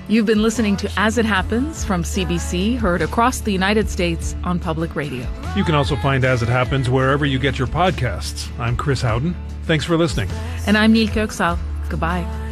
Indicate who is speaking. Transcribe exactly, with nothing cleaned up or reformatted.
Speaker 1: You've been listening to As It Happens from C B C, heard across the United States on public radio.
Speaker 2: You can also find As It Happens wherever you get your podcasts. I'm Chris Howden. Thanks for listening.
Speaker 1: And I'm Nilke Oksal. Goodbye.